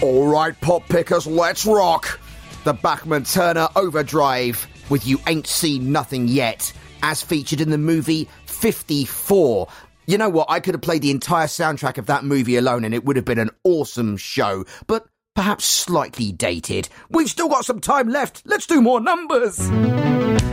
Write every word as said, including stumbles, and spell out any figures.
All right, pop pickers, let's rock. The Bachman Turner Overdrive with You Ain't Seen Nothing Yet, as featured in the movie fifty-four. You know what? I could have played the entire soundtrack of that movie alone and it would have been an awesome show, but perhaps slightly dated. We've still got some time left. Let's do more numbers.